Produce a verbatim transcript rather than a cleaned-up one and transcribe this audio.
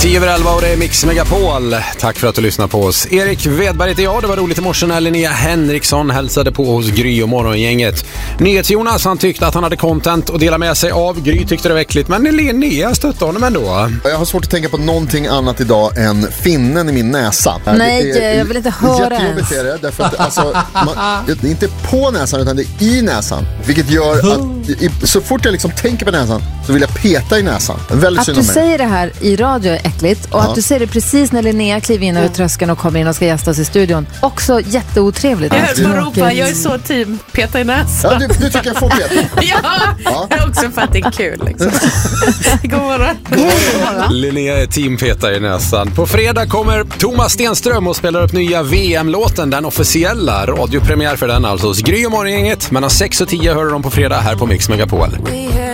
tio över elva och det är Mix Megapol. Tack för att du lyssnar på oss. Erik Wedberg heter jag. Det var roligt i morse när Linnea Henriksson hälsade på hos Gry och morgongänget. NyhetsJonas, han tyckte att han hade content att dela med sig av. Gry tyckte det var äckligt, men Linnea stötte honom ändå. Jag har svårt att tänka på någonting annat idag än finnen i min näsa. Nej, är, jag vill inte höra ens. Är det, därför att, alltså, man, det är inte på näsan utan det är i näsan. Vilket gör att i, så fort jag liksom tänker på näsan så vill jag peta i näsan. Väldigt att du säger det här i radio är äckligt. Och ja. Att du säger det precis när Linnea kliver in över tröskeln och kommer in och ska gästa oss i studion. Också jätteotrevligt. Jag hör på ropa, jag är så team peta i näsan. Ja, du, du tycker jag får peta. Ja, ja. Det är också för att det är kul liksom. God morgon. God morgon. Linnea är team peta i näsan. På fredag kommer Thomas Stenström och spelar upp nya V M-låten, den officiella. Radiopremiär för den alltså hos Gry och morgongänget. Mellan sex och tio hör de på fredag här på Mix Megapol.